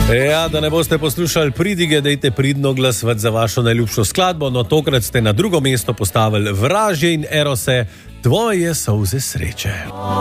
Ja, da ne boste poslušali pridige, dajte pridno glasovati za vašo najljubšo skladbo, no tokrat ste na drugo mesto postavili Vražje in Erose, Tvoje solze sreče.